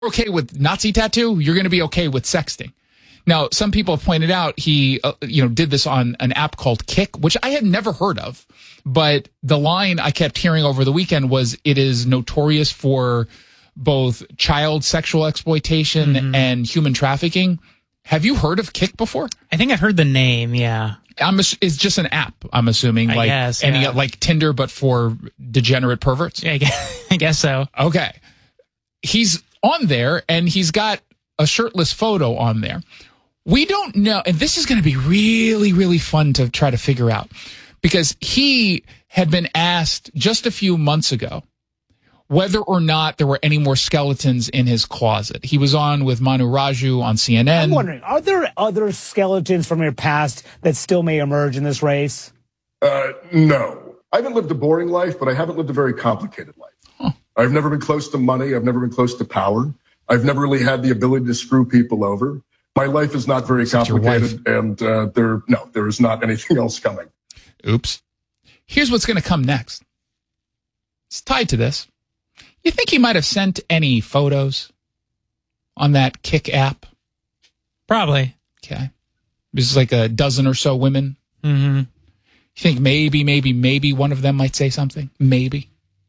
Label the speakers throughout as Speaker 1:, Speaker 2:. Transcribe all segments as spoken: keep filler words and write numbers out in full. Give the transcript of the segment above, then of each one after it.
Speaker 1: okay with Nazi tattoo, you're going to be okay with sexting. Now, some people have pointed out he, uh, you know, did this on an app called Kik, which I had never heard of. But the line I kept hearing over the weekend was it is notorious for both child sexual exploitation mm-hmm. and human trafficking. Have you heard of Kik before?
Speaker 2: I think I've heard the name, yeah.
Speaker 1: I'm, it's just an app, I'm assuming.
Speaker 2: I
Speaker 1: like
Speaker 2: guess,
Speaker 1: any,
Speaker 2: yeah.
Speaker 1: like Tinder, but for degenerate perverts?
Speaker 2: Yeah, I guess, I guess so.
Speaker 1: Okay. He's on there, and he's got a shirtless photo on there. We don't know, and this is going to be really, really fun to try to figure out, because he had been asked just a few months ago whether or not there were any more skeletons in his closet. He was on with Manu Raju on C N N.
Speaker 3: I'm wondering, are there other skeletons from your past that still may emerge in this race?
Speaker 4: Uh, no. I haven't lived a boring life, but I haven't lived a very complicated life. Huh. I've never been close to money. I've never been close to power. I've never really had the ability to screw people over. My life is not very complicated, and uh, there, no, there is not anything else coming.
Speaker 1: Oops. Here's what's going to come next. It's tied to this. You think he might have sent any photos on that Kik app?
Speaker 2: Probably.
Speaker 1: Okay. There's like a dozen or so women.
Speaker 2: Mm-hmm.
Speaker 1: You think maybe, maybe, maybe one of them might say something? Maybe.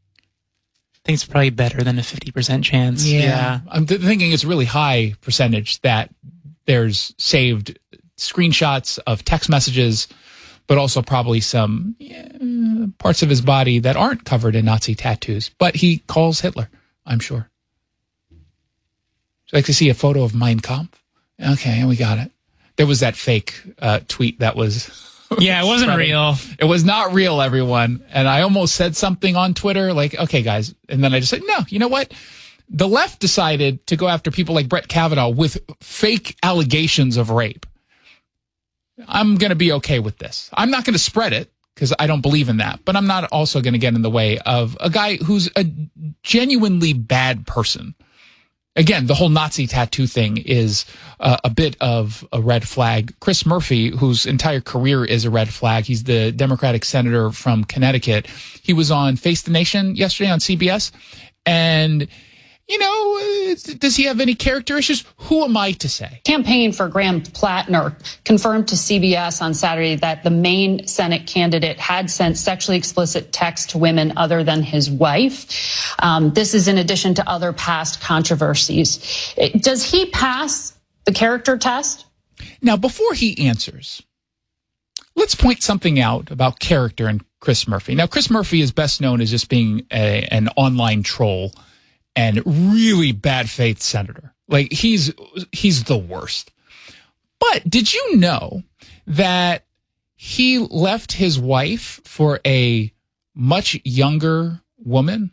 Speaker 2: I think it's probably better than a fifty percent chance.
Speaker 1: Yeah.
Speaker 2: yeah.
Speaker 1: I'm th- thinking it's a really high percentage that there's saved screenshots of text messages, but also probably some yeah, parts of his body that aren't covered in Nazi tattoos. But he calls Hitler, I'm sure. Would you like to see a photo of Mein Kampf? Okay, we got it. There was that fake uh, tweet that was...
Speaker 2: Yeah, it wasn't
Speaker 1: spreading.
Speaker 2: real.
Speaker 1: It was not real, everyone. And I almost said something on Twitter like, okay, guys. And then I just said, no, you know what? The left decided to go after people like Brett Kavanaugh with fake allegations of rape. I'm going to be okay with this. I'm not going to spread it because I don't believe in that. But I'm not also going to get in the way of a guy who's a genuinely bad person. Again, the whole Nazi tattoo thing is uh, a bit of a red flag. Chris Murphy, whose entire career is a red flag, he's the Democratic senator from Connecticut. He was on Face the Nation yesterday on C B S. And, you know, does he have any character issues? Who am I to say?
Speaker 5: Campaign for Graham Plattner confirmed to C B S on Saturday that the main Senate candidate had sent sexually explicit texts to women other than his wife. Um, this is in addition to other past controversies. Does he pass the character test?
Speaker 1: Now, before he answers, let's point something out about character in Chris Murphy. Now, Chris Murphy is best known as just being a, an online troll and really bad faith senator. Like, he's he's the worst. But did you know that he left his wife for a much younger woman?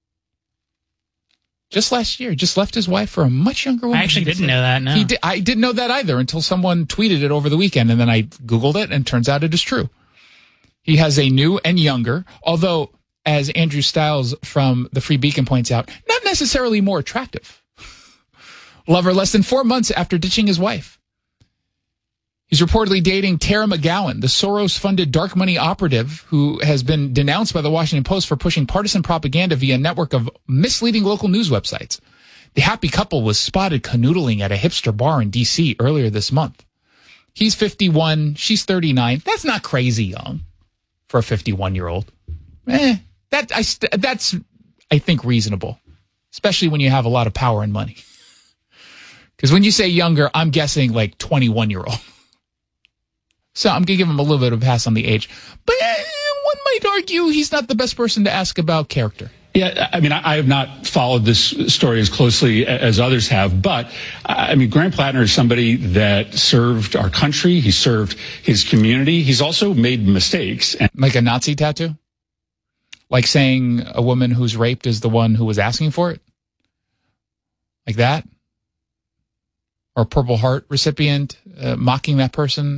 Speaker 1: Just last year, just left his wife for a much younger woman.
Speaker 2: I actually didn't know that, no.
Speaker 1: He did, I didn't know that either until someone tweeted it over the weekend, and then I Googled it, and it turns out it is true. He has a new and younger, although, as Andrew Stiles from the Free Beacon points out, not necessarily more attractive. Lover less than four months after ditching his wife. He's reportedly dating Tara McGowan, the Soros-funded dark money operative who has been denounced by the Washington Post for pushing partisan propaganda via a network of misleading local news websites. The happy couple was spotted canoodling at a hipster bar in D C earlier this month. He's fifty-one, she's thirty-nine. That's not crazy young for a fifty-one-year-old. Eh, that I st- that's, I think, reasonable, especially when you have a lot of power and money. Because when you say younger, I'm guessing like twenty-one-year-old. So I'm going to give him a little bit of a pass on the age. But uh, one might argue he's not the best person to ask about character.
Speaker 6: Yeah, I mean, I have not followed this story as closely as others have, but I mean, Graham Plattner is somebody that served our country. He served his community. He's also made mistakes.
Speaker 1: Like a Nazi tattoo? Like saying a woman who's raped is the one who was asking for it? Like that? Or a Purple Heart recipient uh, mocking that person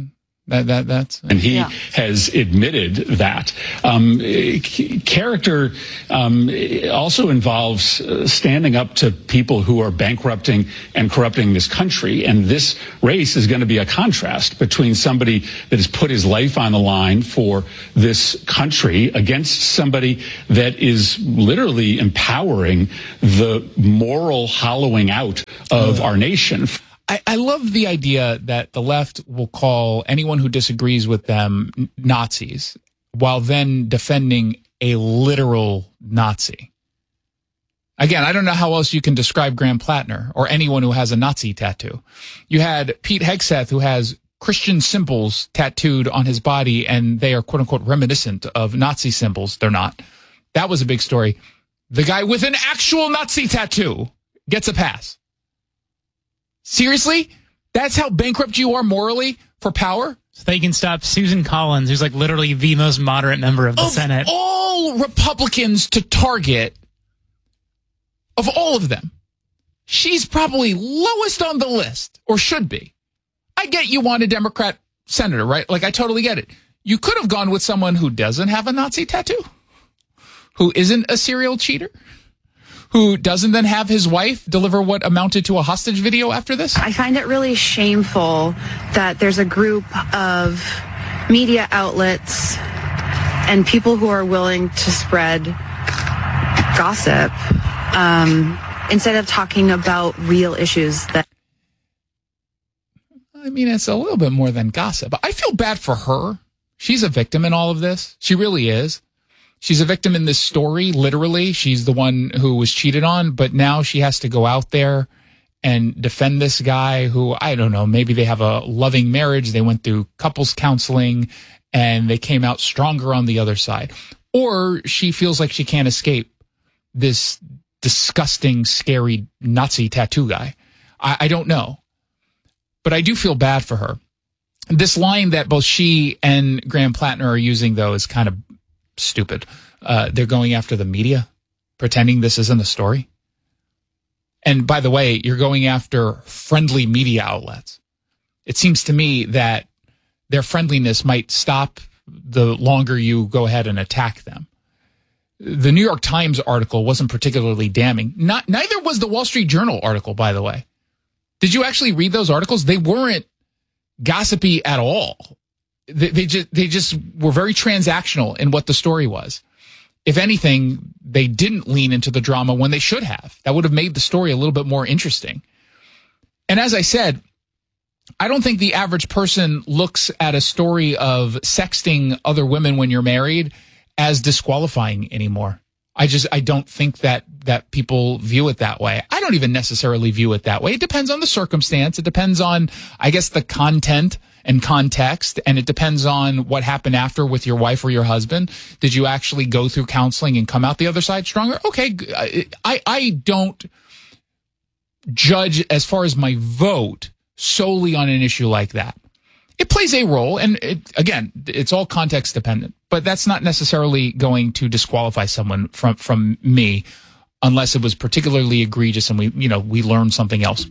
Speaker 1: That, that, that's,
Speaker 6: and he
Speaker 5: yeah.
Speaker 6: has admitted that. Um, character um, also involves uh, standing up to people who are bankrupting and corrupting this country. And this race is going to be a contrast between somebody that has put his life on the line for this country against somebody that is literally empowering the moral hollowing out of our nation.
Speaker 1: I, I love the idea that the left will call anyone who disagrees with them Nazis while then defending a literal Nazi. Again, I don't know how else you can describe Graham Plattner or anyone who has a Nazi tattoo. You had Pete Hegseth, who has Christian symbols tattooed on his body, and they are quote unquote reminiscent of Nazi symbols. They're not. That was a big story. The guy with an actual Nazi tattoo gets a pass. Seriously? That's how bankrupt you are morally for power?
Speaker 2: So they can stop Susan Collins, who's like literally the most moderate member of the
Speaker 1: of
Speaker 2: Senate.
Speaker 1: All Republicans to target, of all of them, she's probably lowest on the list, or should be. I get you want a Democrat senator, right? Like, I totally get it. You could have gone with someone who doesn't have a Nazi tattoo, who isn't a serial cheater, who doesn't then have his wife deliver what amounted to a hostage video after this?
Speaker 7: I find it really shameful that there's a group of media outlets and people who are willing to spread gossip um, instead of talking about real issues that...
Speaker 1: I mean, it's a little bit more than gossip. I feel bad for her. She's a victim in all of this. She really is. She's a victim in this story, literally. She's the one who was cheated on, but now she has to go out there and defend this guy who, I don't know, maybe they have a loving marriage, they went through couples counseling, and they came out stronger on the other side. Or she feels like she can't escape this disgusting, scary Nazi tattoo guy. I, I don't know. But I do feel bad for her. This line that both she and Graham Plattner are using, though, is kind of stupid. Uh, they're going after the media, pretending this isn't a story. And by the way, you're going after friendly media outlets. It seems to me that their friendliness might stop the longer you go ahead and attack them. The New York Times article wasn't particularly damning. Not, neither was the Wall Street Journal article, by the way. Did you actually read those articles? They weren't gossipy at all. They, they just they just were very transactional in what the story was. If anything, they didn't lean into the drama when they should have. That would have made the story a little bit more interesting. And as I said, I don't think the average person looks at a story of sexting other women when you're married as disqualifying anymore. I just, I don't think that, that people view it that way. I don't even necessarily view it that way. It depends on the circumstance. It depends on, I guess, the content and context, and it depends on what happened after with your wife or your husband. Did you actually go through counseling and come out the other side stronger? Okay. I, I don't judge as far as my vote solely on an issue like that. It plays a role, and it, again, it's all context dependent, but that's not necessarily going to disqualify someone from, from me unless it was particularly egregious and we, you know, we learned something else.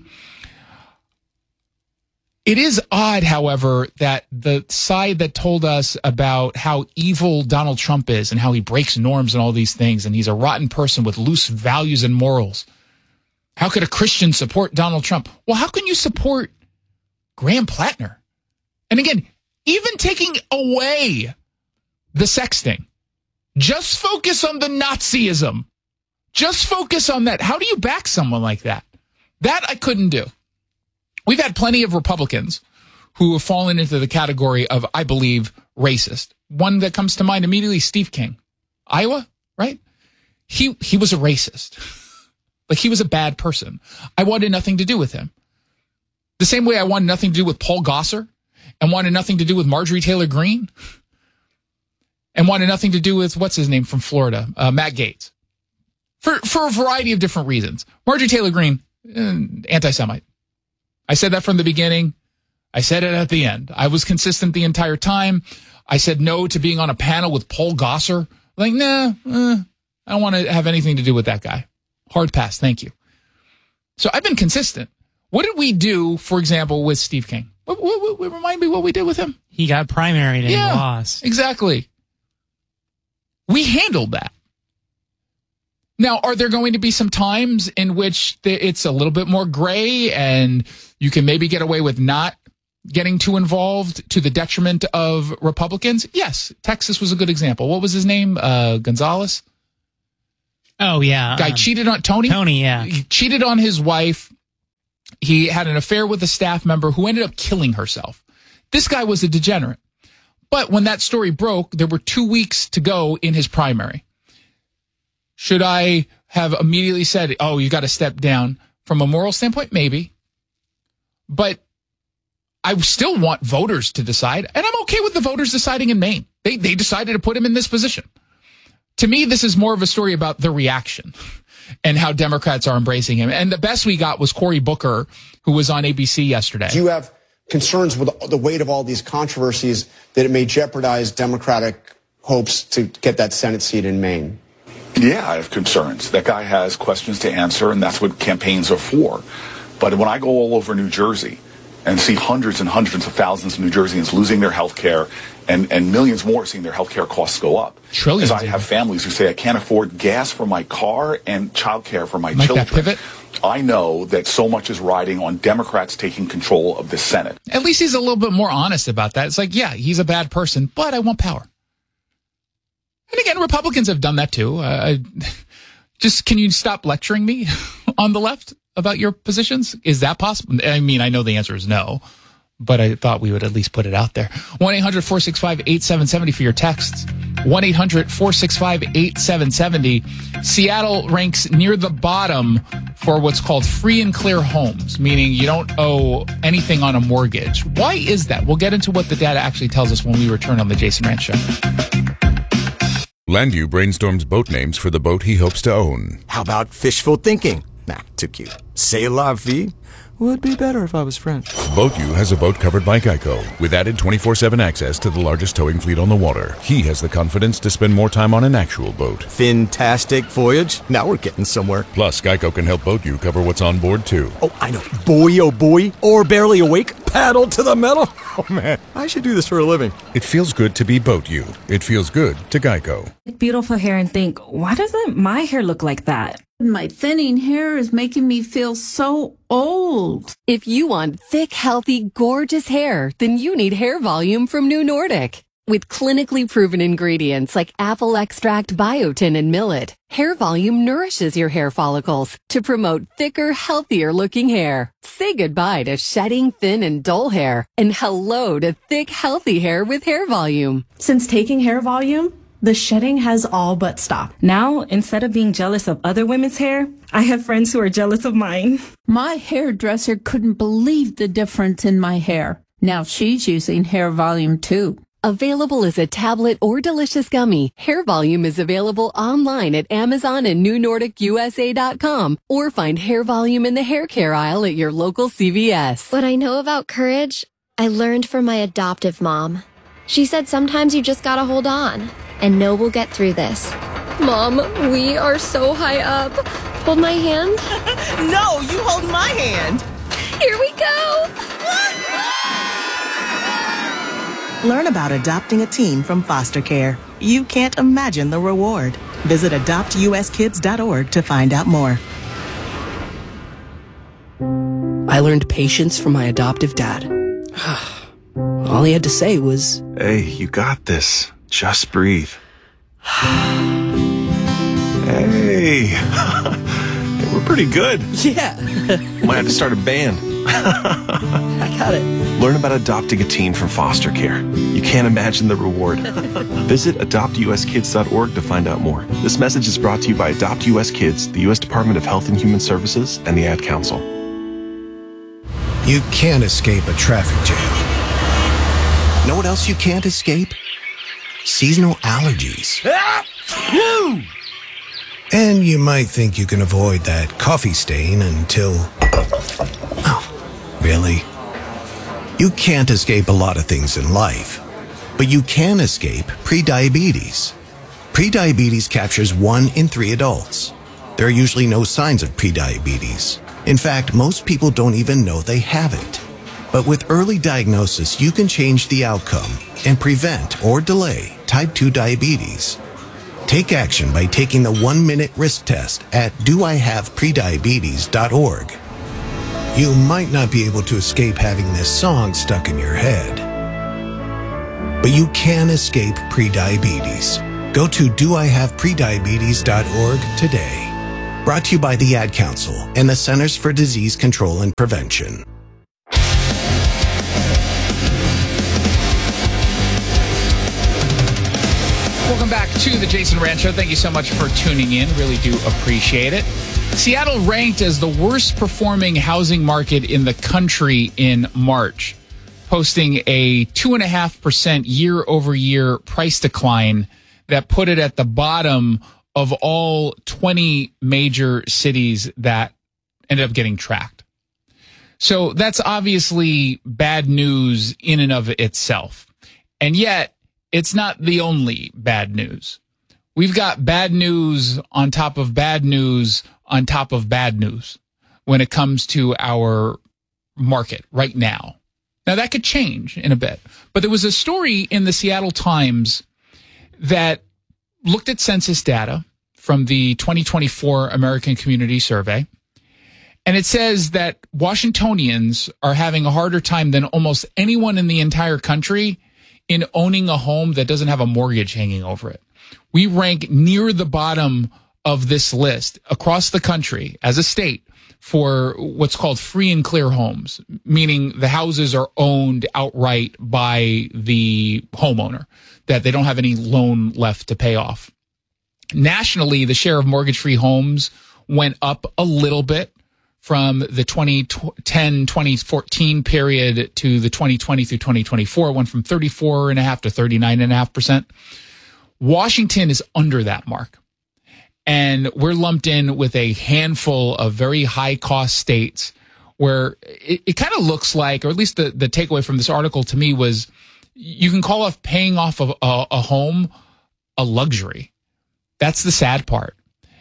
Speaker 1: It is odd, however, that the side that told us about how evil Donald Trump is and how he breaks norms and all these things, and he's a rotten person with loose values and morals. How could a Christian support Donald Trump? Well, how can you support Graham Plattner? And again, even taking away the sexting, just focus on the Nazism. Just focus on that. How do you back someone like that? That I couldn't do. We've had plenty of Republicans who have fallen into the category of, I believe, racist. One that comes to mind immediately, Steve King. Iowa, right? He he was a racist. Like, he was a bad person. I wanted nothing to do with him. The same way I wanted nothing to do with Paul Gosar, and wanted nothing to do with Marjorie Taylor Greene, and wanted nothing to do with, what's his name from Florida, uh, Matt Gaetz. For for a variety of different reasons. Marjorie Taylor Greene, uh, anti-Semite. I said that from the beginning. I said it at the end. I was consistent the entire time. I said no to being on a panel with Paul Gosar. Like, nah, uh, I don't want to have anything to do with that guy. Hard pass, thank you. So I've been consistent. What did we do, for example, with Steve King? What, what, what, remind me what we did with him.
Speaker 2: He got primaried and
Speaker 1: Yeah,
Speaker 2: he lost.
Speaker 1: Exactly. We handled that. Now, are there going to be some times in which it's a little bit more gray and you can maybe get away with not getting too involved to the detriment of Republicans? Yes. Texas was a good example. What was his name? Uh, Gonzalez?
Speaker 2: Oh, yeah.
Speaker 1: Guy
Speaker 2: um,
Speaker 1: cheated on Tony?
Speaker 2: Tony, yeah.
Speaker 1: He cheated on his wife. He had an affair with a staff member who ended up killing herself. This guy was a degenerate. But when that story broke, there were two weeks to go in his primary. Should I have immediately said, oh, you got to step down? From a moral standpoint, maybe. But I still want voters to decide, and I'm okay with the voters deciding in Maine. They they decided to put him in this position. To me, this is more of a story about the reaction and how Democrats are embracing him. And the best we got was Cory Booker, who was on A B C yesterday.
Speaker 8: Do you have concerns with the weight of all these controversies that it may jeopardize Democratic hopes to get that Senate seat in Maine?
Speaker 9: Yeah, I have concerns. That guy has questions to answer, and that's what campaigns are for. But when I go all over New Jersey and see hundreds and hundreds of thousands of New Jerseyans losing their health care and, and millions more seeing their health care costs go up.
Speaker 1: Trillions.
Speaker 9: As I have families who say, I can't afford gas for my car and child care for my
Speaker 1: Like
Speaker 9: children.
Speaker 1: that pivot?
Speaker 9: I know that so much is riding on Democrats taking control of the Senate.
Speaker 1: At least he's a little bit more honest about that. It's like, yeah, he's a bad person, but I want power. And again, Republicans have done that too. Uh, just, can you stop lecturing me on the left about your positions? Is that possible? I mean, I know the answer is no, but I thought we would at least put it out there. one eight hundred four six five eight seven seven zero for your texts. one eight hundred four six five eight seven seven zero. Seattle ranks near the bottom for what's called free and clear homes, meaning you don't owe anything on a mortgage. Why is that? We'll get into what the data actually tells us when we return on the Jason Ranch Show.
Speaker 10: Landu brainstorms boat names for the boat he hopes to own.
Speaker 11: How about fishful thinking? Nah, too cute. C'est la vie? Would be better if I was French.
Speaker 10: BoatU has a boat covered by Geico with added twenty-four seven access to the largest towing fleet on the water. He has the confidence to spend more time on an actual boat.
Speaker 11: Fantastic voyage. Now we're getting somewhere.
Speaker 10: Plus, Geico can help BoatU cover what's on board, too.
Speaker 11: Oh, I know. Boy, oh boy. Or barely awake. Paddle to the metal. Oh, man. I should do this for a living.
Speaker 10: It feels good to be BoatU. It feels good to Geico.
Speaker 12: Beautiful hair and think, why doesn't my hair look like that?
Speaker 13: My thinning hair is making me feel so old.
Speaker 14: If you want thick, healthy, gorgeous hair, then you need Hair Volume from New Nordic. With clinically proven ingredients like apple extract, biotin, and millet, Hair Volume nourishes your hair follicles to promote thicker, healthier looking hair. Say goodbye to shedding, thin, and dull hair, and hello to thick, healthy hair with Hair Volume.
Speaker 15: Since taking Hair Volume, the shedding has all but stopped.
Speaker 12: Now, instead of being jealous of other women's hair, I have friends who are jealous of mine.
Speaker 13: My hairdresser couldn't believe the difference in my hair. Now she's using Hair Volume too.
Speaker 14: Available as a tablet or delicious gummy, Hair Volume is available online at Amazon and New Nordic U S A dot com, or find Hair Volume in the hair care aisle at your local C V S.
Speaker 16: What I know about courage, I learned from my adoptive mom. She said sometimes you just gotta hold on and know we'll get through this.
Speaker 14: Mom, we are so high up. Hold my hand.
Speaker 17: No, you hold my hand.
Speaker 14: Here we go.
Speaker 17: Learn about adopting a teen from foster care. You can't imagine the reward. Visit adopt U S kids dot org to find out more.
Speaker 18: I learned patience from my adoptive dad. All he had to say was,
Speaker 19: "Hey, you got this. Just breathe." Hey. Hey, we're pretty good.
Speaker 18: Yeah.
Speaker 19: Might have to start a band.
Speaker 18: I got it.
Speaker 19: Learn about adopting a teen from foster care. You can't imagine the reward. Visit adopt U S kids dot org to find out more. This message is brought to you by Adopt U S Kids, the U S Department of Health and Human Services, and the Ad Council.
Speaker 20: You can't escape a traffic jam. Know what else you can't escape? Seasonal allergies. And you might think you can avoid that coffee stain until... Oh, really? You can't escape a lot of things in life, but you can escape prediabetes. Prediabetes captures one in three adults. There are usually no signs of prediabetes. In fact, most people don't even know they have it. But with early diagnosis, you can change the outcome and prevent or delay type two diabetes. Take action by taking the one-minute risk test at do I have prediabetes dot org. You might not be able to escape having this song stuck in your head, but you can escape prediabetes. Go to do I have prediabetes dot org today. Brought to you by the Ad Council and the Centers for Disease Control and Prevention.
Speaker 1: Welcome back to the Jason Rand Show. Thank you so much for tuning in. Really do appreciate it. Seattle ranked as the worst performing housing market in the country in March, posting a two point five percent year-over-year price decline that put it at the bottom of all twenty major cities that ended up getting tracked. So that's obviously bad news in and of itself. And yet, it's not the only bad news. We've got bad news on top of bad news on top of bad news when it comes to our market right now. Now, that could change in a bit. But there was a story in the Seattle Times that looked at census data from the twenty twenty-four American Community Survey. And it says that Washingtonians are having a harder time than almost anyone in the entire country in owning a home that doesn't have a mortgage hanging over it. We rank near the bottom of this list across the country as a state for what's called free and clear homes, meaning the houses are owned outright by the homeowner, that they don't have any loan left to pay off. Nationally, the share of mortgage-free homes went up a little bit from the twenty ten twenty fourteen period to the twenty twenty through twenty twenty-four, went from thirty-four point five to thirty-nine point five percent. Washington is under that mark. And we're lumped in with a handful of very high-cost states where it, it kind of looks like, or at least the, the takeaway from this article to me was, you can call off paying off a, a, a home a luxury. That's the sad part.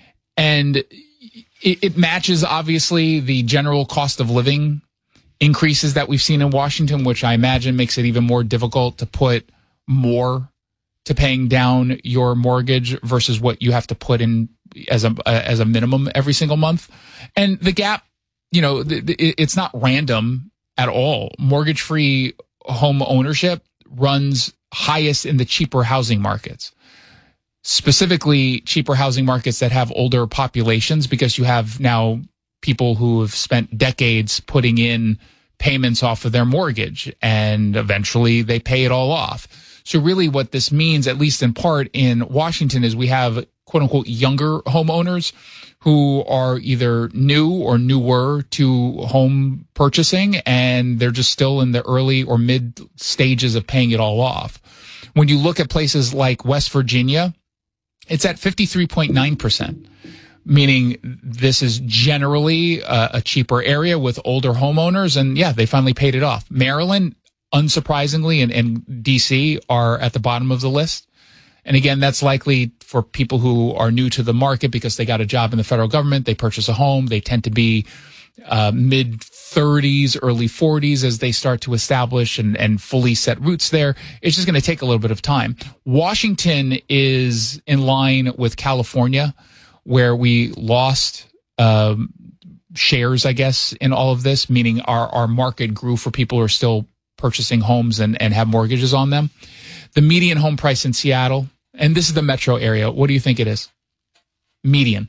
Speaker 1: And it matches, obviously, the general cost of living increases that we've seen in Washington, which I imagine makes it even more difficult to put more to paying down your mortgage versus what you have to put in as a as a minimum every single month. And the gap, you know, it's not random at all. Mortgage-free home ownership runs highest in the cheaper housing markets. Specifically cheaper housing markets that have older populations, because you have now people who have spent decades putting in payments off of their mortgage and eventually they pay it all off. So really what this means, at least in part in Washington, is we have quote unquote younger homeowners who are either new or newer to home purchasing, and they're just still in the early or mid stages of paying it all off. When you look at places like West Virginia, it's at fifty-three point nine percent, meaning this is generally a, a cheaper area with older homeowners. And yeah, they finally paid it off. Maryland, unsurprisingly, and, and D C are at the bottom of the list. And again, that's likely for people who are new to the market because they got a job in the federal government. They purchase a home. They tend to be uh, mid thirties, early forties as they start to establish and, and fully set roots there. It's just going to take a little bit of time. Washington is in line with California, where we lost um, shares, I guess, in all of this, meaning our, our market grew for people who are still purchasing homes and, and have mortgages on them. The median home price in Seattle, and this is the metro area, what do you think it is? Median.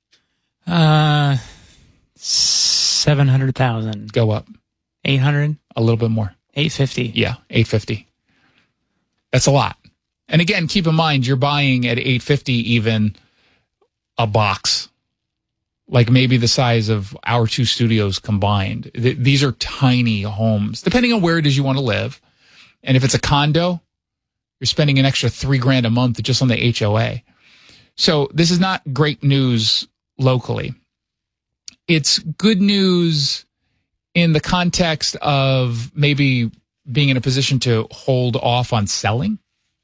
Speaker 2: Uh... seven hundred thousand.
Speaker 1: Go up.
Speaker 2: eight hundred.
Speaker 1: A little bit more.
Speaker 2: eight fifty.
Speaker 1: Yeah, eight fifty. That's a lot. And again, keep in mind, you're buying at eight fifty even a box, like maybe the size of our two studios combined. Th- these are tiny homes, depending on where it is you want to live. And if it's a condo, you're spending an extra three grand a month just on the H O A. So this is not great news locally. It's good news in the context of maybe being in a position to hold off on selling,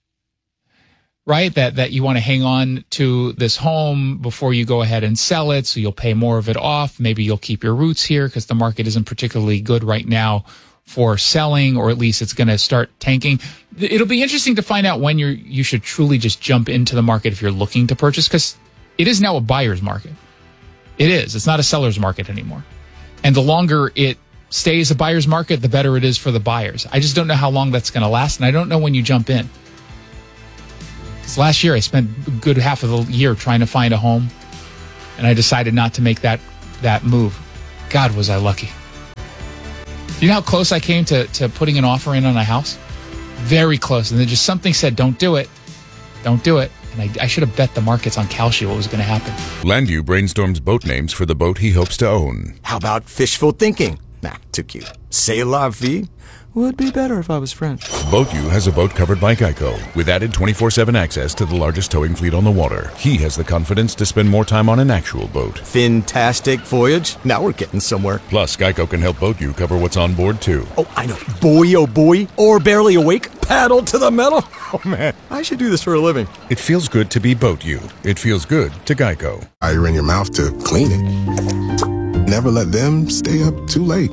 Speaker 1: right? That that you want to hang on to this home before you go ahead and sell it, so you'll pay more of it off. Maybe you'll keep your roots here because the market isn't particularly good right now for selling, or at least it's going to start tanking. It'll be interesting to find out when you're, you should truly just jump into the market if you're looking to purchase, because it is now a buyer's market. It is. It's not a seller's market anymore. And the longer it stays a buyer's market, the better it is for the buyers. I just don't know how long that's going to last, and I don't know when you jump in. Because last year I spent a good half of the year trying to find a home, and I decided not to make that, that move. God, was I lucky. You know how close I came to, to putting an offer in on a house? Very close. And then just something said, don't do it. Don't do it. And I, I should have bet the markets on Kalshi what was going to happen.
Speaker 10: Landu brainstorms boat names for the boat he hopes to own.
Speaker 11: How about fishful thinking? Nah, too cute. C'est la vie. Would be better if I was French.
Speaker 10: BoatU has a boat covered by Geico with added twenty-four seven access to the largest towing fleet on the water. He has the confidence to spend more time on an actual boat.
Speaker 11: Fantastic voyage. Now we're getting somewhere.
Speaker 10: Plus, Geico can help BoatU cover what's on board, too.
Speaker 11: Oh, I know. Boy, oh boy. Or barely awake. Paddle to the metal. Oh, man. I should do this for a living.
Speaker 10: It feels good to be BoatU. It feels good to Geico.
Speaker 21: You're in your mouth to clean it. Never let them stay up too late.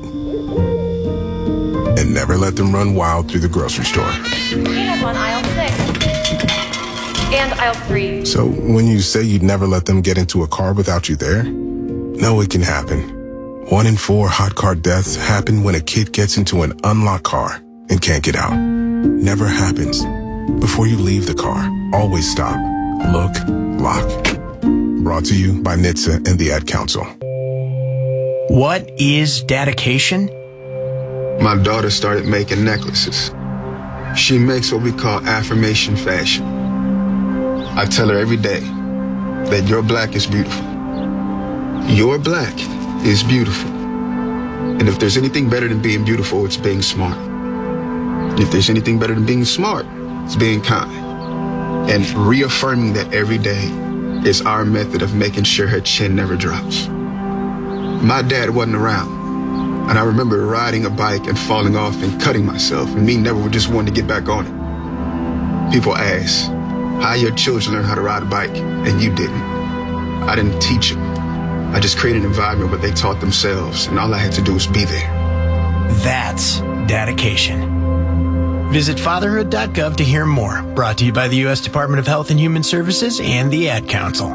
Speaker 21: And never let them run wild through the grocery store.
Speaker 22: Peanuts on aisle six. And aisle three.
Speaker 21: So when you say you'd never let them get into a car without you there, no, it can happen. One in four hot car deaths happen when a kid gets into an unlocked car and can't get out. Never happens. Before you leave the car, always stop, look, lock. Brought to you by N H T S A and the Ad Council.
Speaker 23: What is dedication?
Speaker 24: My daughter started making necklaces. She makes what we call affirmation fashion. I tell her every day that your black is beautiful. Your black is beautiful. And if there's anything better than being beautiful, it's being smart. If there's anything better than being smart, it's being kind. And reaffirming that every day is our method of making sure her chin never drops. My dad wasn't around. And I remember riding a bike and falling off and cutting myself, and me never just wanting to get back on it. People ask, how your children learn how to ride a bike, and you didn't. I didn't teach them. I just created an environment where they taught themselves, and all I had to do was be there.
Speaker 23: That's dedication. Visit fatherhood dot gov to hear more. Brought to you by the U S Department of Health and Human Services and the Ad Council.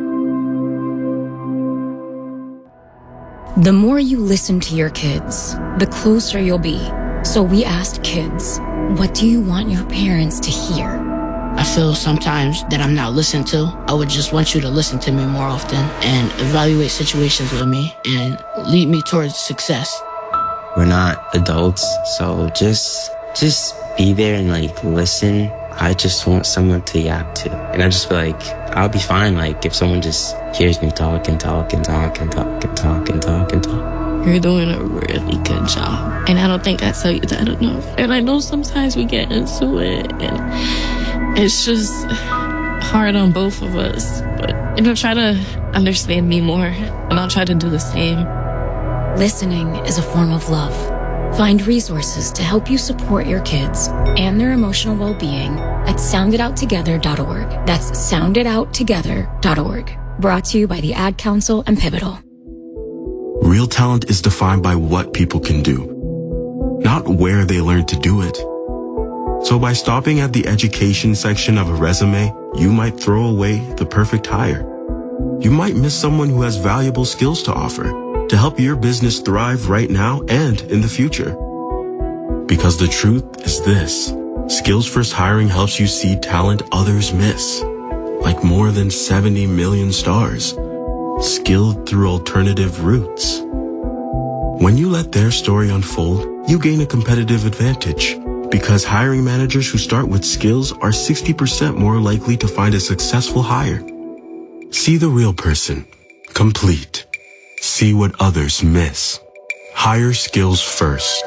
Speaker 25: The more you listen to your kids, the closer you'll be. So we asked kids, what do you want your parents to hear?
Speaker 26: I feel sometimes that I'm not listened to. I would just want you to listen to me more often and evaluate situations with me and lead me towards success.
Speaker 27: We're not adults, so just just be there and like listen. I just want someone to yap to. And I just feel like I'll be fine like if someone just hears me talk and talk and talk and talk and talk and talk and talk.
Speaker 28: You're doing a really good job. And I don't think I tell you that enough. And I know sometimes we get into it and it's just hard on both of us. But, you know, try to understand me more and I'll try to do the same.
Speaker 25: Listening is a form of love. Find resources to help you support your kids and their emotional well-being at sound it out together dot org. That's sound it out together dot org. Brought to you by the Ad Council and Pivotal.
Speaker 29: Real talent is defined by what people can do, not where they learn to do it. So by stopping at the education section of a resume, you might throw away the perfect hire. You might miss someone who has valuable skills to offer to help your business thrive right now and in the future. Because the truth is this, Skills First Hiring helps you see talent others miss, like more than seventy million stars, skilled through alternative routes. When you let their story unfold, you gain a competitive advantage because hiring managers who start with skills are sixty percent more likely to find a successful hire. See the real person, complete. See what others miss. Hire skills first.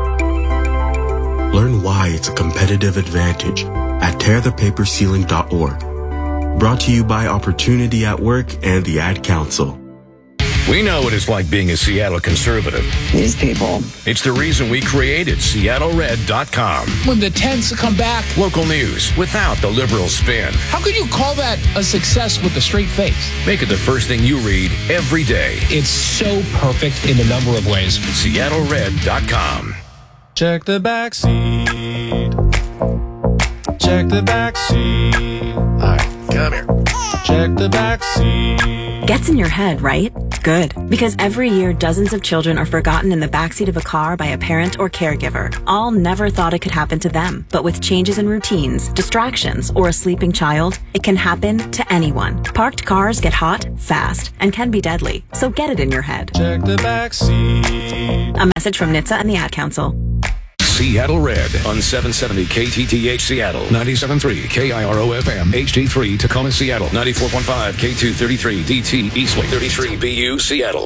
Speaker 29: Learn why it's a competitive advantage at tear the paper ceiling dot org. Brought to you by Opportunity at Work and the Ad Council.
Speaker 30: We know what it's like being a Seattle conservative.
Speaker 31: These people.
Speaker 30: It's the reason we created Seattle Red dot com.
Speaker 1: When the tents come back.
Speaker 30: Local news without the liberal spin.
Speaker 1: How could you call that a success with a straight face?
Speaker 30: Make it the first thing you read every day.
Speaker 32: It's so perfect in a number of ways.
Speaker 30: Seattle Red dot com.
Speaker 3: Check the back seat. Check the back seat. All right, come here. Check the back seat.
Speaker 4: Gets in your head, right? Good. Because every year, dozens of children are forgotten in the backseat of a car by a parent or caregiver. All never thought it could happen to them. But with changes in routines, distractions, or a sleeping child, it can happen to anyone. Parked cars get hot, fast, and can be deadly. So get it in your head.
Speaker 3: Check the back seat.
Speaker 4: A message from N H T S A and the Ad Council.
Speaker 30: Seattle Red on seven seventy K T T H Seattle, ninety-seven point three K I R O F M, H D three Tacoma Seattle, ninety-four point five K two thirty-three D T Eastway thirty-three B U Seattle.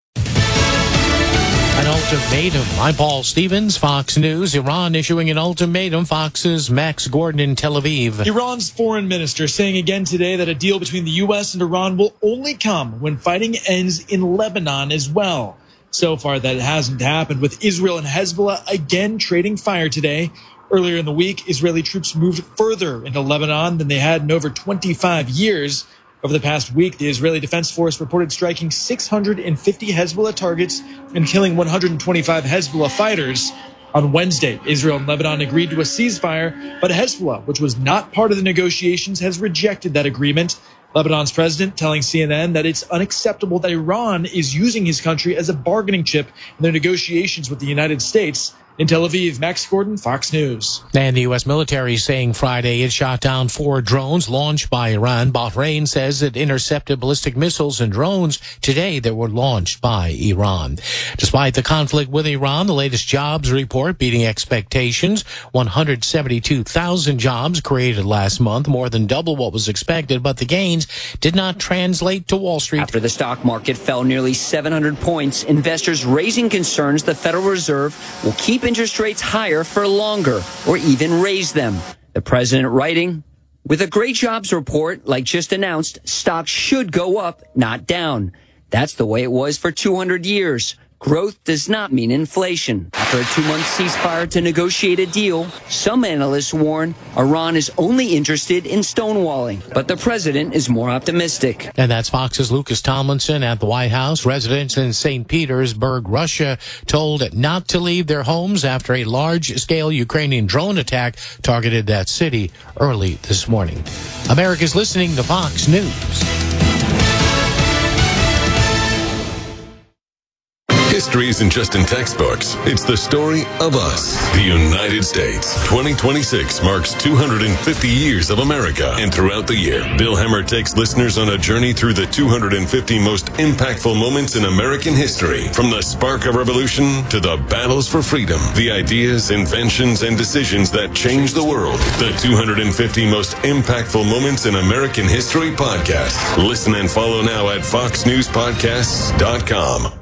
Speaker 5: An ultimatum. I'm Paul Stevens, Fox News. Iran issuing an ultimatum. Fox's Max Gordon in Tel Aviv.
Speaker 6: Iran's foreign minister saying again today that a deal between the U S and Iran will only come when fighting ends in Lebanon as well. So far, that hasn't happened, with Israel and Hezbollah again trading fire today. Earlier in the week, Israeli troops moved further into Lebanon than they had in over twenty-five years. Over the past week, the Israeli Defense Force reported striking six hundred fifty Hezbollah targets and killing one hundred twenty-five Hezbollah fighters. On Wednesday, Israel and Lebanon agreed to a ceasefire, but Hezbollah, which was not part of the negotiations, has rejected that agreement. Lebanon's president telling C N N that it's unacceptable that Iran is using his country as a bargaining chip in their negotiations with the United States. In Tel Aviv, Max Gordon, Fox News.
Speaker 5: And the U S military saying Friday it shot down four drones launched by Iran. Bahrain says it intercepted ballistic missiles and drones today that were launched by Iran. Despite the conflict with Iran, the latest jobs report beating expectations. one hundred seventy-two thousand jobs created last month, more than double what was expected, but the gains did not translate to Wall Street.
Speaker 7: After the stock market fell nearly seven hundred points, investors raising concerns the Federal Reserve will keep interest rates higher for longer or even raise them. The president writing, with a great jobs report like just announced, stocks should go up, not down. That's the way it was for two hundred years. Growth does not mean inflation. After a two-month ceasefire to negotiate a deal, some analysts warn Iran is only interested in stonewalling, but the president is more optimistic.
Speaker 5: And that's Fox's Lucas Tomlinson at the White House. Residents in Saint Petersburg, Russia, told not to leave their homes after a large-scale Ukrainian drone attack targeted that city early this morning. America's listening to Fox News.
Speaker 8: History isn't just in textbooks. It's the story of us, the United States. twenty twenty-six marks two hundred fifty years of America. And throughout the year, Bill Hemmer takes listeners on a journey through the two hundred fifty most impactful moments in American history. From the spark of revolution to the battles for freedom, the ideas, inventions, and decisions that changed the world. The two hundred fifty most impactful moments in American history podcast. Listen and follow now at fox news podcasts dot com.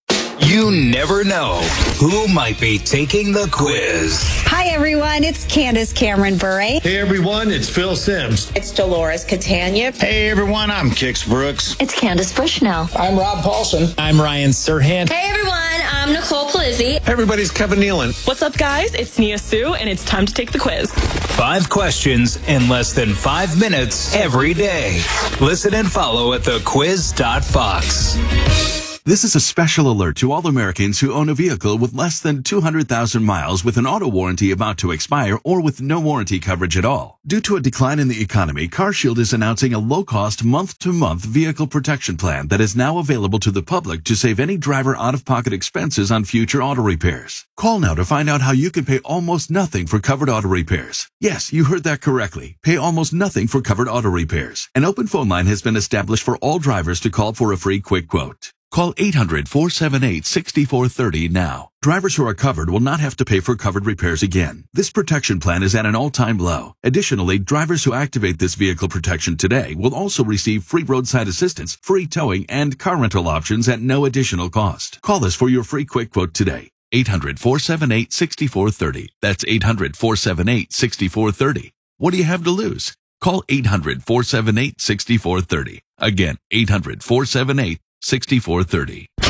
Speaker 9: You never know who might be taking the quiz.
Speaker 12: Hi, everyone. It's Candace Cameron Bure.
Speaker 13: Hey, everyone. It's Phil Sims.
Speaker 12: It's Dolores Catania.
Speaker 13: Hey, everyone. I'm Kix Brooks.
Speaker 12: It's Candace Bushnell.
Speaker 13: I'm Rob Paulson. I'm Ryan Serhant.
Speaker 15: Hey, everyone. I'm Nicole Polizzi.
Speaker 13: Hey, everybody's Kevin Nealon.
Speaker 31: What's up, guys? It's Nia Sue, and it's time to take the quiz.
Speaker 9: Five questions in less than five minutes every day. Listen and follow at the quiz dot fox.
Speaker 32: This is a special alert to all Americans who own a vehicle with less than two hundred thousand miles with an auto warranty about to expire or with no warranty coverage at all. Due to a decline in the economy, CarShield is announcing a low-cost month-to-month vehicle protection plan that is now available to the public to save any driver out-of-pocket expenses on future auto repairs. Call now to find out how you can pay almost nothing for covered auto repairs. Yes, you heard that correctly. Pay almost nothing for covered auto repairs. An open phone line has been established for all drivers to call for a free quick quote. Call eight hundred, four seven eight, six four three zero now. Drivers who are covered will not have to pay for covered repairs again. This protection plan is at an all-time low. Additionally, drivers who activate this vehicle protection today will also receive free roadside assistance, free towing, and car rental options at no additional cost. Call us for your free quick quote today. eight hundred, four seven eight, six four three zero. That's eight hundred, four seven eight, six four three zero. What do you have to lose? Call eight hundred, four seven eight, six four three zero. Again, eight hundred, four seven eight, six four three zero.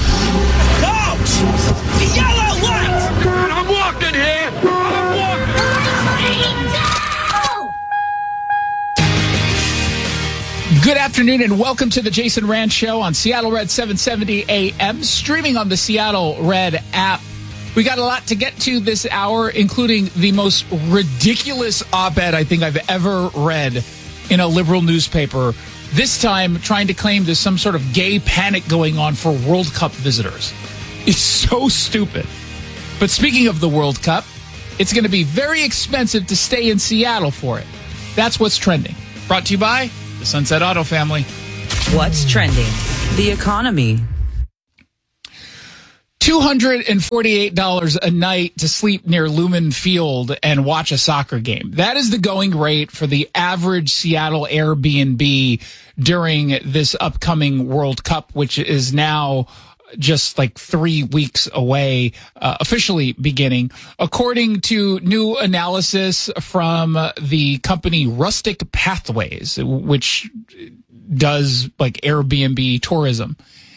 Speaker 13: Coach! The yellow light! I'm walking here! I'm walking!
Speaker 1: Good afternoon and welcome to the Jason Rand Show on Seattle Red seven seventy A M, streaming on the Seattle Red app We got a lot to get to this hour, including the most ridiculous op-ed I think I've ever read in a liberal newspaper. This time trying to claim there's some sort of gay panic going on for World Cup visitors. It's so stupid. But speaking of the World Cup, it's going to be very expensive to stay in Seattle for it. That's what's trending. Brought to you by the Sunset Auto family.
Speaker 2: What's trending? The economy.
Speaker 1: two hundred forty-eight dollars a night to sleep near Lumen Field and watch a soccer game. That is the going rate for the average Seattle Airbnb during this upcoming World Cup, which is now just like three weeks away, uh, officially beginning. According to new analysis from the company Rustic Pathways, which does like Airbnb tourism,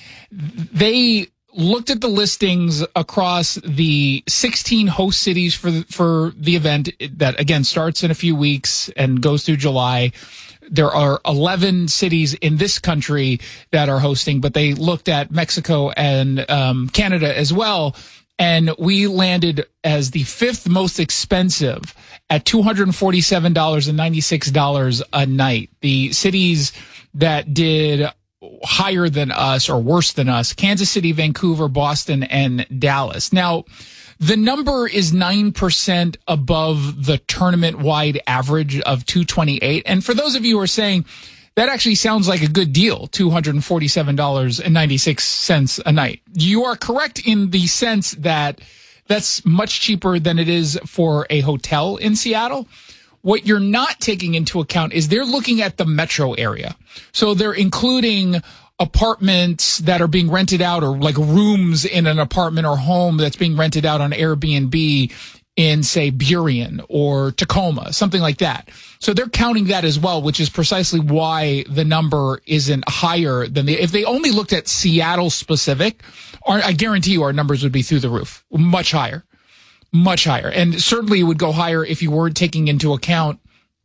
Speaker 1: they looked at the listings across the sixteen host cities for the, for the event that, again, starts in a few weeks and goes through July. There are eleven cities in this country that are hosting, but they looked at Mexico and um, Canada as well. And we landed as the fifth most expensive at two hundred forty-seven dollars and ninety-six cents a night. The cities that did higher than us or worse than us: Kansas City, Vancouver, Boston, and Dallas. Now, the number is nine percent above the tournament-wide average of two hundred twenty-eight dollars. And for those of you who are saying, that actually sounds like a good deal, two hundred forty-seven dollars and ninety-six cents a night, you are correct in the sense that that's much cheaper than it is for a hotel in Seattle. What you're not taking into account is they're looking at the metro area. So they're including apartments that are being rented out, or like rooms in an apartment or home that's being rented out on Airbnb in, say, Burien or Tacoma, something like that. So they're counting that as well, which is precisely why the number isn't higher than the, if they only looked at Seattle specific, our, I guarantee you our numbers would be through the roof, much higher. Much higher. And certainly it would go higher if you were taking into account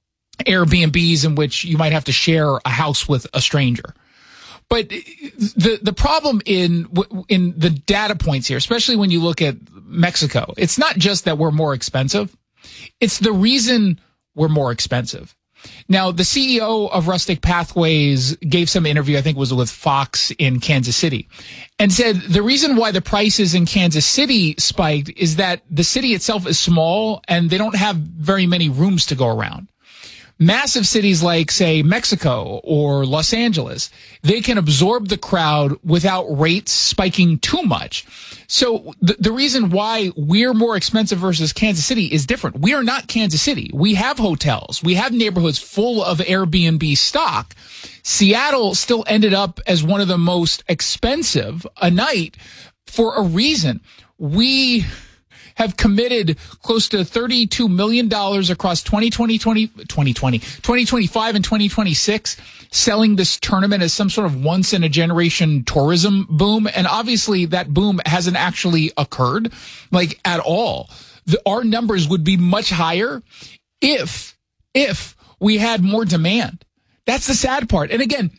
Speaker 1: Airbnbs in which you might have to share a house with a stranger. But the the problem in in the data points here, especially when you look at Mexico, it's not just that we're more expensive. It's the reason we're more expensive. Now, the C E O of Rustic Pathways gave some interview, I think it was with Fox in Kansas City, and said the reason why the prices in Kansas City spiked is that the city itself is small and they don't have very many rooms to go around. Massive cities like, say, Mexico or Los Angeles, they can absorb the crowd without rates spiking too much. So the, the reason why we're more expensive versus Kansas City is different. We are not Kansas City. We have hotels. We have neighborhoods full of Airbnb stock. Seattle still ended up as one of the most expensive a night for a reason. We have committed close to thirty-two million dollars across twenty twenty, twenty twenty, twenty twenty-five and twenty twenty-six, selling this tournament as some sort of once-in-a-generation tourism boom. And obviously that boom hasn't actually occurred, like, at all. The, our numbers would be much higher if, if we had more demand. That's the sad part. And again,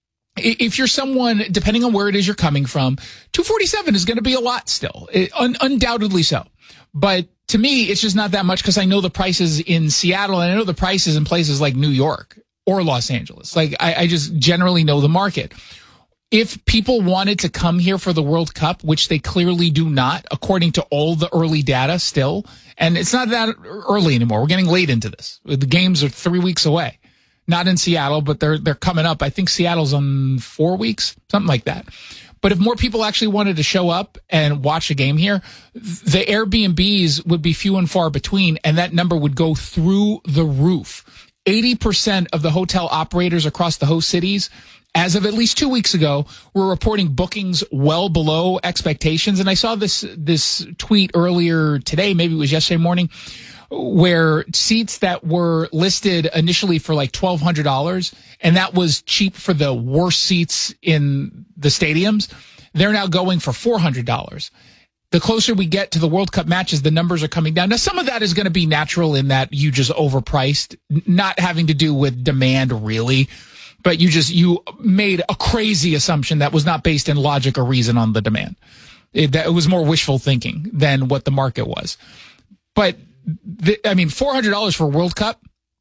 Speaker 1: if you're someone, depending on where it is you're coming from, two forty-seven is going to be a lot still, it, un- undoubtedly so. But to me, it's just not that much because I know the prices in Seattle and I know the prices in places like New York or Los Angeles. Like, I, I just generally know the market. If people wanted to come here for the World Cup, which they clearly do not, according to all the early data still, and it's not that early anymore. We're getting late into this. The games are three weeks away. Not in Seattle, but they're they're coming up. I think Seattle's on four weeks, something like that. But if more people actually wanted to show up and watch a game here, the Airbnbs would be few and far between, and that number would go through the roof. eighty percent of the hotel operators across the host cities, as of at least two weeks ago, were reporting bookings well below expectations. And I saw this this tweet earlier today, maybe it was yesterday morning, where seats that were listed initially for like twelve hundred dollars, and that was cheap for the worst seats in the stadiums, they're now going for four hundred dollars. The closer we get to the World Cup matches, the numbers are coming down. Now, some of that is going to be natural in that you just overpriced, not having to do with demand really, but you just, you made a crazy assumption that was not based in logic or reason on the demand. It, that, it was more wishful thinking than what the market was. But, the, I mean, four hundred dollars for a World Cup,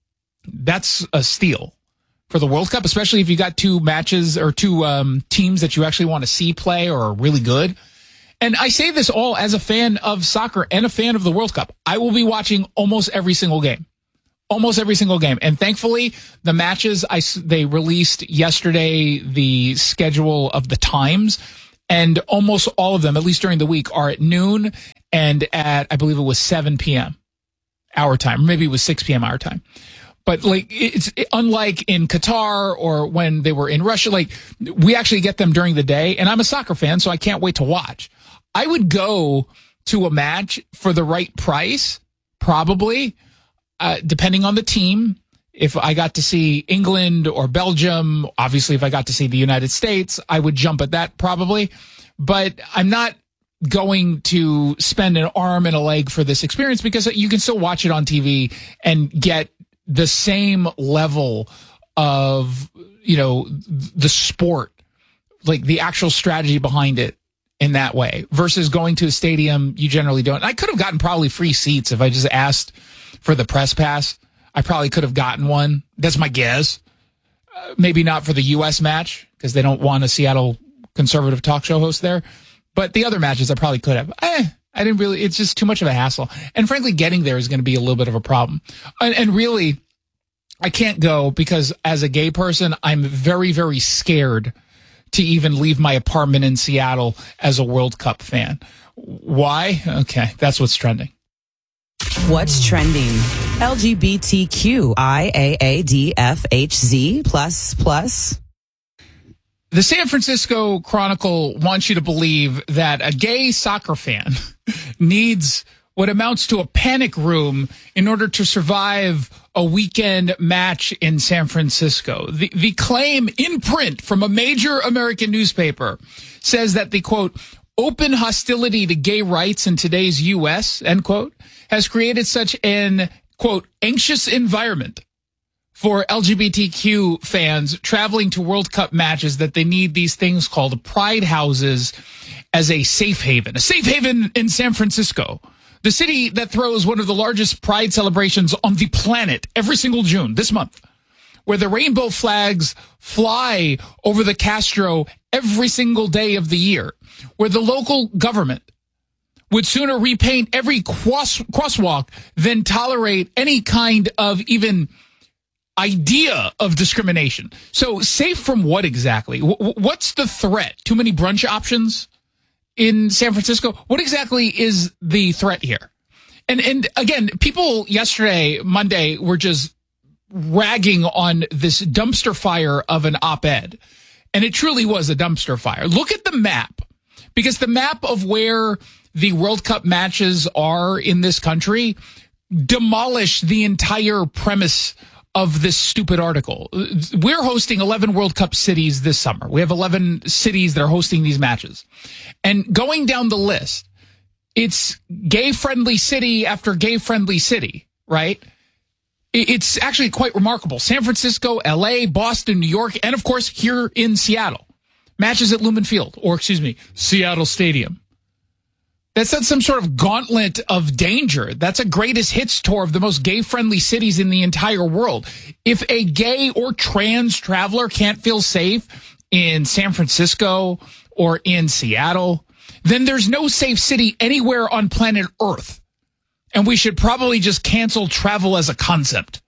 Speaker 1: that's a steal for the World Cup, especially if you got two matches or two um, teams that you actually want to see play or are really good. And I say this all as a fan of soccer and a fan of the World Cup. I will be watching almost every single game. Almost every single game. And thankfully, the matches, I, they released yesterday the schedule of the times, and almost all of them, at least during the week, are at noon and at, I believe it was seven p.m. our time. Maybe it was six p.m. our time. But like, it's unlike in Qatar or when they were in Russia, like we actually get them during the day. And I'm a soccer fan, so I can't wait to watch. I would go to a match for the right price, probably, uh, depending on the team. If I got to see England or Belgium, obviously if I got to see the United States, I would jump at that probably. But I'm not going to spend an arm and a leg for this experience because you can still watch it on T V and get the same level of, you know, the sport, like the actual strategy behind it in that way versus going to a stadium. You generally don't. I could have gotten probably free seats if I just asked for the press pass. I probably could have gotten one. That's my guess. Uh, maybe not for the U S match because they don't want a Seattle conservative talk show host there. But the other matches I probably could have. Eh, I didn't really, it's just too much of a hassle. And frankly, getting there is going to be a little bit of a problem. And, and really, I can't go because as a gay person, I'm very, very scared to even leave my apartment in Seattle as a World Cup fan. Why? Okay, that's what's trending.
Speaker 2: What's trending? L G B T Q I A A D F H Z plus plus.
Speaker 1: The San Francisco Chronicle wants you to believe that a gay soccer fan needs what amounts to a panic room in order to survive a weekend match in San Francisco. The, the claim in print from a major American newspaper says that the, quote, open hostility to gay rights in today's U S, end quote, has created such an, quote, anxious environment for L G B T Q fans traveling to World Cup matches that they need these things called pride houses as a safe haven. A safe haven in San Francisco, the city that throws one of the largest pride celebrations on the planet every single June this month, where the rainbow flags fly over the Castro every single day of the year, where the local government would sooner repaint every cross, crosswalk than tolerate any kind of even idea of discrimination. So safe from what exactly? W- what's the threat? Too many brunch options in San Francisco? What exactly is the threat here? And and again, people yesterday, Monday, were just ragging on this dumpster fire of an op-ed. And it truly was a dumpster fire. Look at the map, because the map of where the World Cup matches are in this country demolished the entire premise of this stupid article. We're hosting eleven World Cup cities this summer. We have eleven cities that are hosting these matches. And going down the list, it's gay-friendly city after gay-friendly city, right? It's actually quite remarkable. San Francisco, L A, Boston, New York, and of course here in Seattle. Matches at Lumen Field, or excuse me, Seattle Stadium. That's not some sort of gauntlet of danger. That's a greatest hits tour of the most gay-friendly cities in the entire world. If a gay or trans traveler can't feel safe in San Francisco or in Seattle, then there's no safe city anywhere on planet Earth. And we should probably just cancel travel as a concept.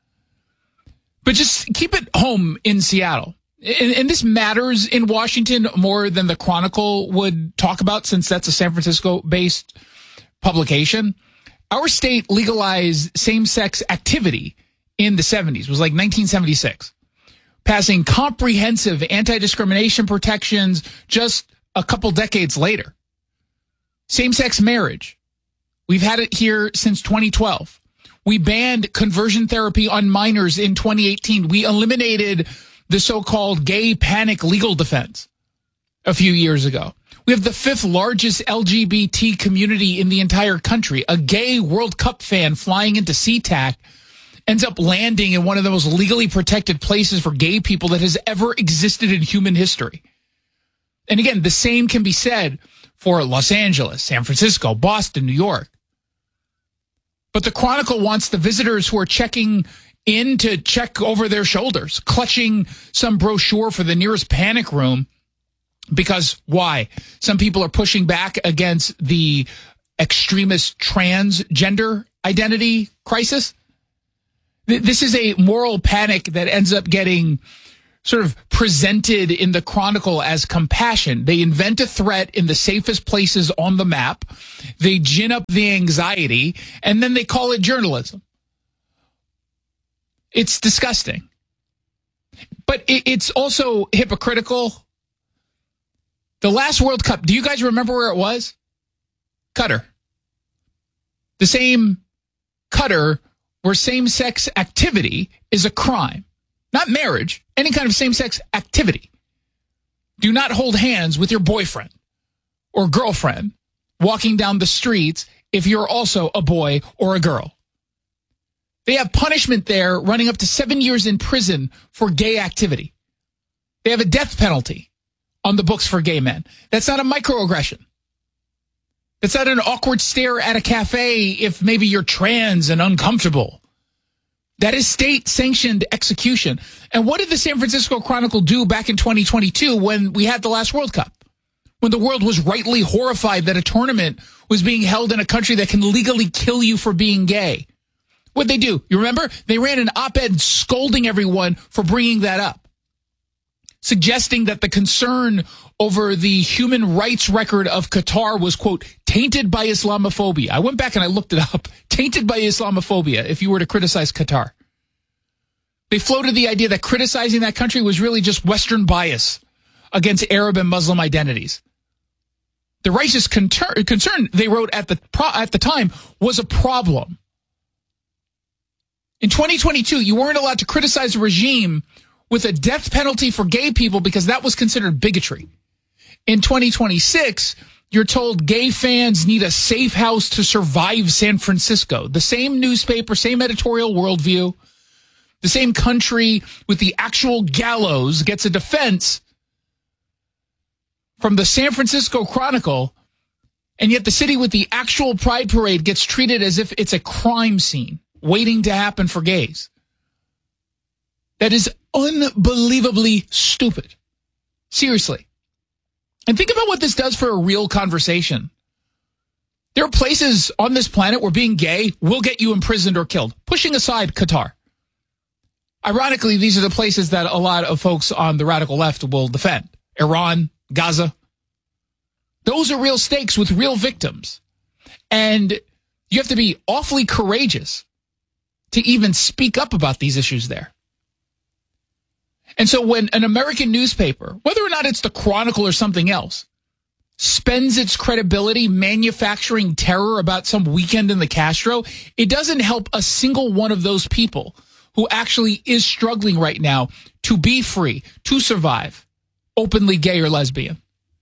Speaker 1: But just keep it home in Seattle. And, and this matters in Washington more than the Chronicle would talk about, since that's a San Francisco-based publication. Our state legalized same-sex activity in the seventies. It was like nineteen seventy-six. Passing comprehensive anti-discrimination protections just a couple decades later. Same-sex marriage. We've had it here since twenty twelve. We banned conversion therapy on minors in twenty eighteen. We eliminated the so-called gay panic legal defense a few years ago. We have the fifth largest L G B T community in the entire country. A gay World Cup fan flying into SeaTac ends up landing in one of the most legally protected places for gay people that has ever existed in human history. And again, the same can be said for Los Angeles, San Francisco, Boston, New York. But the Chronicle wants the visitors who are checking in to check over their shoulders, clutching some brochure for the nearest panic room. Because why? Some people are pushing back against the extremist transgender identity crisis. This is a moral panic that ends up getting sort of presented in the Chronicle as compassion. They invent a threat in the safest places on the map. They gin up the anxiety, and then they call it journalism. It's disgusting. But it's also hypocritical. The last World Cup, do you guys remember where it was? Qatar. The same Qatar where same-sex activity is a crime. Not marriage, any kind of same-sex activity. Do not hold hands with your boyfriend or girlfriend walking down the streets if you're also a boy or a girl. They have punishment there running up to seven years in prison for gay activity. They have a death penalty on the books for gay men. That's not a microaggression. That's not an awkward stare at a cafe if maybe you're trans and uncomfortable. That is state-sanctioned execution. And what did the San Francisco Chronicle do back in twenty twenty-two when we had the last World Cup? When the world was rightly horrified that a tournament was being held in a country that can legally kill you for being gay. What'd they do? You remember? They ran an op-ed scolding everyone for bringing that up, suggesting that the concern over the human rights record of Qatar was, quote, tainted by Islamophobia. I went back and I looked it up. Tainted by Islamophobia, if you were to criticize Qatar. They floated the idea that criticizing that country was really just Western bias against Arab and Muslim identities. The righteous concern, they wrote at the at the time, was a problem. In twenty twenty-two, you weren't allowed to criticize a regime with a death penalty for gay people because that was considered bigotry. In twenty twenty-six, you're told gay fans need a safe house to survive San Francisco. The same newspaper, same editorial worldview, the same country with the actual gallows gets a defense from the San Francisco Chronicle, and yet the city with the actual Pride Parade gets treated as if it's a crime scene waiting to happen for gays. That is unbelievably stupid. Seriously. And think about what this does for a real conversation. There are places on this planet where being gay will get you imprisoned or killed, pushing aside Qatar. Ironically, these are the places that a lot of folks on the radical left will defend. Iran, Gaza. Those are real stakes with real victims. And you have to be awfully courageous to even speak up about these issues there. And so when an American newspaper, whether or not it's the Chronicle or something else, spends its credibility manufacturing terror about some weekend in the Castro, it doesn't help a single one of those people who actually is struggling right now to be free, to survive, openly gay or lesbian.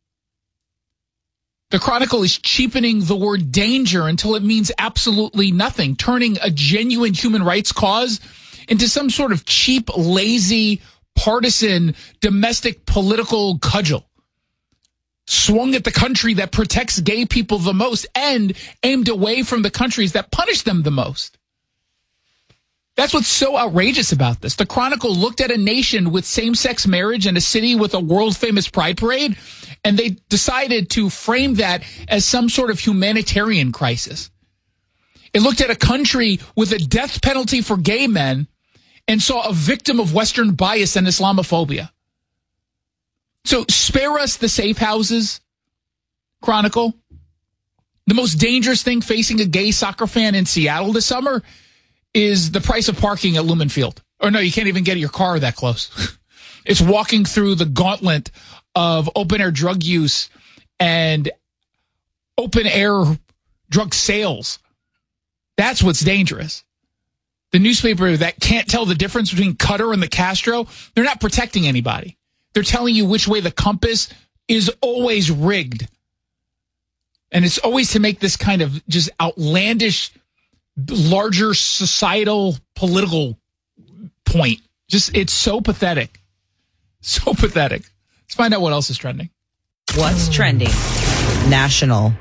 Speaker 1: The Chronicle is cheapening the word danger until it means absolutely nothing, turning a genuine human rights cause into some sort of cheap, lazy, partisan, domestic political cudgel swung at the country that protects gay people the most and aimed away from the countries that punish them the most. That's what's so outrageous about this. The Chronicle looked at a nation with same-sex marriage and a city with a world-famous pride parade, and they decided to frame that as some sort of humanitarian crisis. It looked at a country with a death penalty for gay men and saw a victim of Western bias and Islamophobia. So spare us the safe houses, Chronicle. The most dangerous thing facing a gay soccer fan in Seattle this summer is the price of parking at Lumen Field. Or no, you can't even get your car that close. It's walking through the gauntlet of open-air drug use and open-air drug sales. That's what's dangerous. The newspaper that can't tell the difference between Qatar and the Castro, they're not protecting anybody. They're telling you which way the compass is always rigged. And it's always to make this kind of just outlandish, larger societal political point. Just, it's so pathetic. So pathetic. Let's find out what else is trending.
Speaker 2: What's trending? national.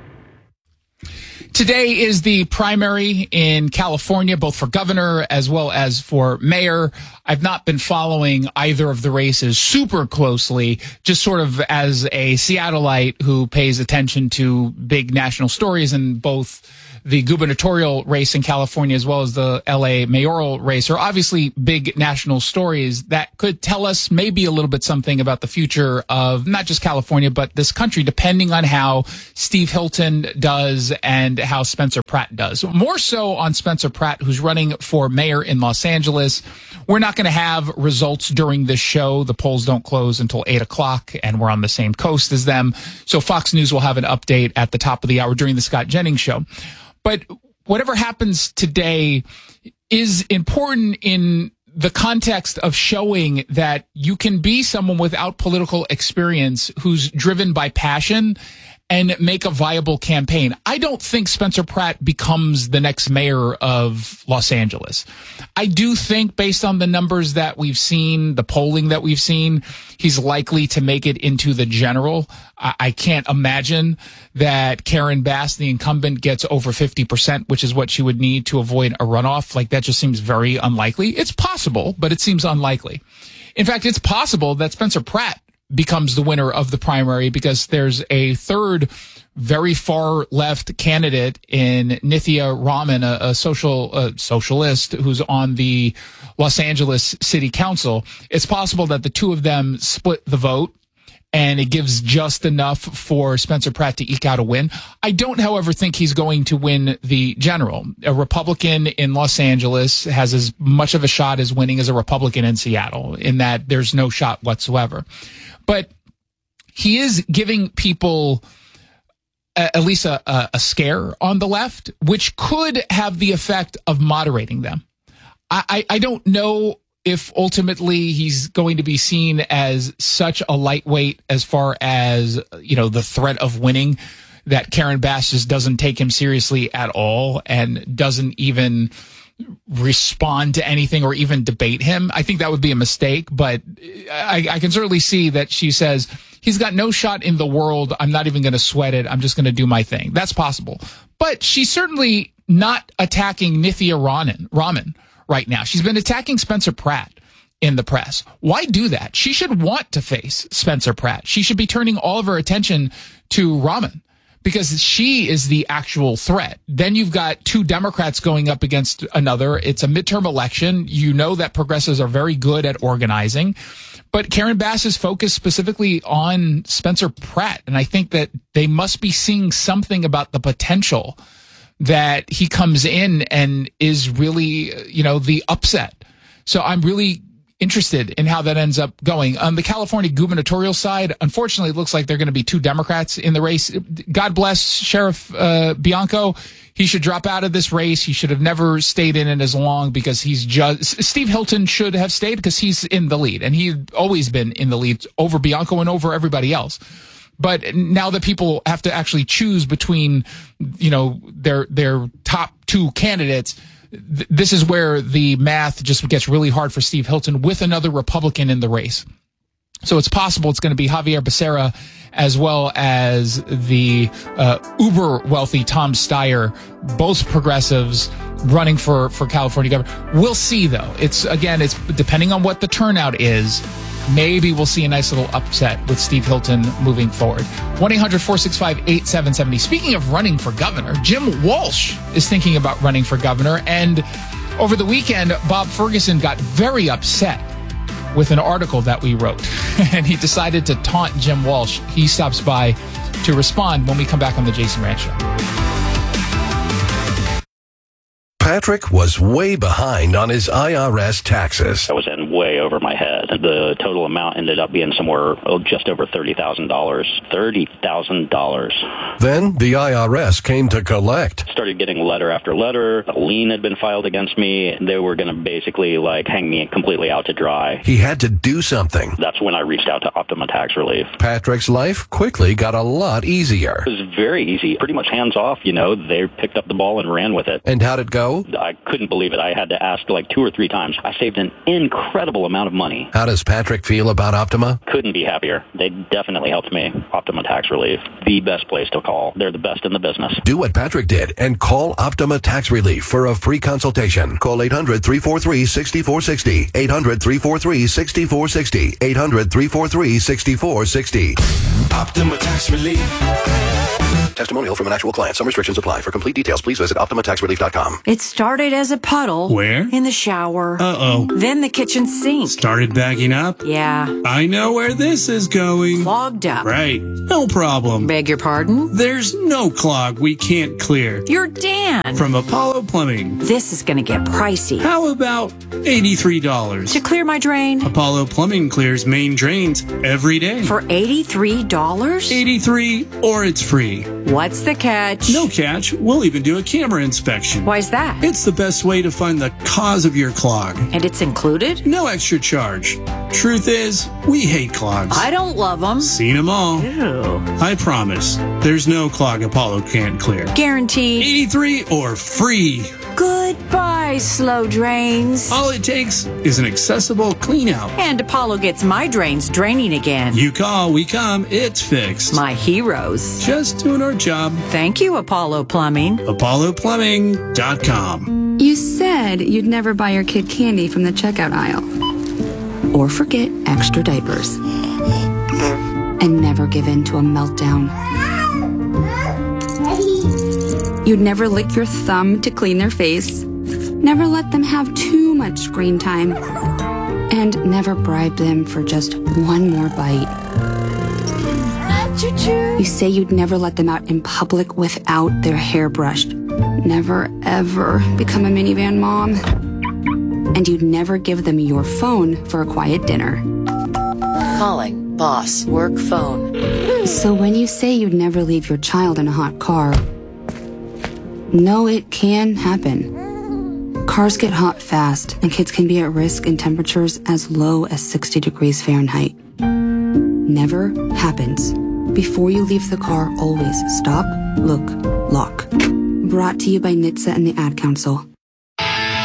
Speaker 1: Today is the primary in California, both for governor as well as for mayor. I've not been following either of the races super closely, just sort of as a Seattleite who pays attention to big national stories, and both the gubernatorial race in California as well as the L A mayoral race are obviously big national stories that could tell us maybe a little bit something about the future of not just California, but this country, depending on how Steve Hilton does and how Spencer Pratt does. More so on Spencer Pratt, who's running for mayor in Los Angeles. We're not going to have results during this show. The polls don't close until eight o'clock, and we're on the same coast as them. So Fox News will have an update at the top of the hour during the Scott Jennings show. But whatever happens today is important in the context of showing that you can be someone without political experience who's driven by passion and make a viable campaign. I don't think Spencer Pratt becomes the next mayor of Los Angeles. I do think, based on the numbers that we've seen, the polling that we've seen, he's likely to make it into the general. I, I can't imagine that Karen Bass, the incumbent, gets over fifty percent, which is what she would need to avoid a runoff. Like, that just seems very unlikely. It's possible, but it seems unlikely. In fact, it's possible that Spencer Pratt becomes the winner of the primary, because there's a third very far left candidate in Nithya Raman, a, a social uh, socialist who's on the Los Angeles City Council. It's possible that the two of them split the vote, and it gives just enough for Spencer Pratt to eke out a win. I don't, however, think he's going to win the general. A Republican in Los Angeles has as much of a shot as winning as a Republican in Seattle, in that there's no shot whatsoever. But he is giving people a, at least a, a, a scare on the left, which could have the effect of moderating them. I, I, I don't know if ultimately he's going to be seen as such a lightweight as far as, you know, the threat of winning, that Karen Bass just doesn't take him seriously at all and doesn't even respond to anything or even debate him. I think that would be a mistake, but I, I can certainly see that she says, he's got no shot in the world. I'm not even going to sweat it. I'm just going to do my thing. That's possible. But she's certainly not attacking Nithya Raman, Raman right now. She's been attacking Spencer Pratt in the press. Why do that? She should want to face Spencer Pratt. She should be turning all of her attention to Raman, because she is the actual threat. Then you've got two Democrats going up against another. It's a midterm election. You know that progressives are very good at organizing. But Karen Bass is focused specifically on Spencer Pratt. And I think that they must be seeing something about the potential that he comes in and is really, you know, the upset. So I'm really interested in how that ends up going. On the California gubernatorial side, unfortunately, it looks like there are going to be two Democrats in the race. God bless Sheriff uh, Bianco. He should drop out of this race. He should have never stayed in it as long, because he's just... Steve Hilton should have stayed because he's in the lead, and he's always been in the lead over Bianco and over everybody else. But now that people have to actually choose between, you know, their their top two candidates, this is where the math just gets really hard for Steve Hilton with another Republican in the race. So it's possible it's going to be Javier Becerra as well as the uh, uber wealthy Tom Steyer, both progressives running for, for California governor. We'll see, though. It's, again, it's depending on what the turnout is. Maybe we'll see a nice little upset with Steve Hilton moving forward. one eight hundred four six five eight seven seven zero. Speaking of running for governor, Jim Walsh is thinking about running for governor. And over the weekend, Bob Ferguson got very upset with an article that we wrote. And he decided to taunt Jim Walsh. He stops by to respond when we come back on the Jason Ranch Show.
Speaker 10: Patrick was way behind on his I R S taxes.
Speaker 11: I was in way over my head. The total amount ended up being somewhere oh, just over thirty thousand dollars. thirty thousand dollars.
Speaker 10: Then the I R S came to collect.
Speaker 11: Started getting letter after letter. A lien had been filed against me. They were going to basically like hang me completely out to dry.
Speaker 10: He had to do something.
Speaker 11: That's when I reached out to Optima Tax Relief.
Speaker 10: Patrick's life quickly got a lot easier.
Speaker 11: It was very easy. Pretty much hands off, you know. They picked up the ball and ran with it.
Speaker 10: And how'd it go?
Speaker 11: I couldn't believe it. I had to ask like two or three times. I saved an incredible incredible amount of money.
Speaker 10: How does Patrick feel about Optima?
Speaker 11: Couldn't be happier. They definitely helped me. Optima Tax Relief, the best place to call. They're the best in the business.
Speaker 10: Do what Patrick did and call Optima Tax Relief for a free consultation. Call eight hundred, three four three, six four six zero. eight hundred, three four three, six four six zero. eight hundred, three four three, six four six zero.
Speaker 13: Optima Tax Relief.
Speaker 10: Testimonial from an actual client. Some restrictions apply. For complete details, please visit optima tax relief dot com.
Speaker 14: It started as a puddle.
Speaker 16: Where?
Speaker 14: In the shower.
Speaker 16: Uh-oh.
Speaker 14: Then the kitchen sink.
Speaker 16: Started bagging up?
Speaker 14: Yeah.
Speaker 16: I know where this is going.
Speaker 14: Clogged up.
Speaker 16: Right. No problem.
Speaker 14: Beg your pardon?
Speaker 16: There's no clog we can't clear.
Speaker 14: You're Dan.
Speaker 16: From Apollo Plumbing.
Speaker 14: This is going to get pricey.
Speaker 16: How about eighty-three dollars?
Speaker 14: To clear my drain?
Speaker 16: Apollo Plumbing clears main drains every day.
Speaker 14: For eighty-three dollars?
Speaker 16: eighty-three dollars or it's free.
Speaker 14: What's the catch?
Speaker 16: No catch. We'll even do a camera inspection.
Speaker 14: Why's that?
Speaker 16: It's the best way to find the cause of your clog.
Speaker 14: And it's included?
Speaker 16: No extra charge. Truth is, we hate clogs.
Speaker 14: I don't love them.
Speaker 16: Seen them all.
Speaker 14: Ew.
Speaker 16: I promise, there's no clog Apollo can't clear.
Speaker 14: Guaranteed.
Speaker 16: eighty-three or free.
Speaker 14: Goodbye, slow drains.
Speaker 16: All it takes is an accessible clean out.
Speaker 14: And Apollo gets my drains draining again.
Speaker 16: You call, we come, it's fixed.
Speaker 14: My heroes.
Speaker 16: Just doing our job.
Speaker 14: Thank you, Apollo Plumbing.
Speaker 16: apollo plumbing dot com.
Speaker 17: You said you'd never buy your kid candy from the checkout aisle. Or forget extra diapers. And never give in to a meltdown. You'd never lick your thumb to clean their face. Never let them have too much screen time. And never bribe them for just one more bite. You say you'd never let them out in public without their hair brushed. Never, ever become a minivan mom. And you'd never give them your phone for a quiet dinner.
Speaker 14: Calling boss work phone.
Speaker 17: So when you say you'd never leave your child in a hot car, no, it can happen. Cars get hot fast, and kids can be at risk in temperatures as low as sixty degrees Fahrenheit. Never happens. Before you leave the car, always stop, look, lock. Brought to you by N H T S A and the Ad Council.